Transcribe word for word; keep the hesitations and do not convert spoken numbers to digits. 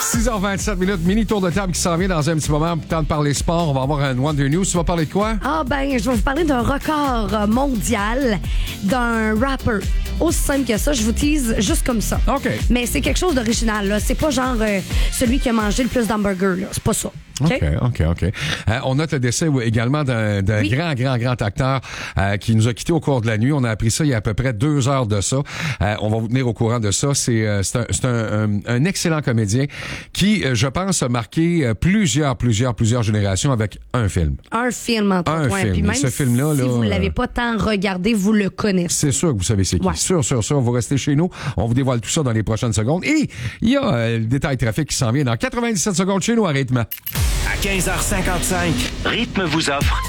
six heures vingt-sept minutes, mini tour de table qui s'en vient dans un petit moment. Temps de parler sport, on va avoir un Wonder News. Tu vas parler de quoi? Ah ben, je vais vous parler d'un record mondial d'un rapper. Aussi simple que ça, je vous tease juste comme ça. OK. Mais c'est quelque chose d'original, là. C'est pas genre euh, celui qui a mangé le plus d'hamburgers, là. C'est pas ça. OK, OK, OK, OK. Euh, on note le décès oui, également d'un, d'un oui. grand, grand, grand acteur euh, qui nous a quittés au cours de la nuit. On a appris ça il y a à peu près deux heures de ça. Euh, on va vous tenir au courant de ça. C'est, euh, c'est, un, c'est un, un, un excellent comédien qui, euh, je pense, a marqué euh, plusieurs, plusieurs, plusieurs générations avec un film. Un film, entre Un autres. film. Puis même Ce film-là, si là, vous ne l'avez euh, pas tant regardé, vous le connaissez. C'est sûr que vous savez c'est qui. Ouais. Sûr, sûr, sûr. Vous restez chez nous. On vous dévoile tout ça dans les prochaines secondes. Et il y a euh, le détail trafic qui s'en vient dans quatre-vingt-dix-sept secondes chez nous à rythme. À quinze heures cinquante-cinq, Rythme vous offre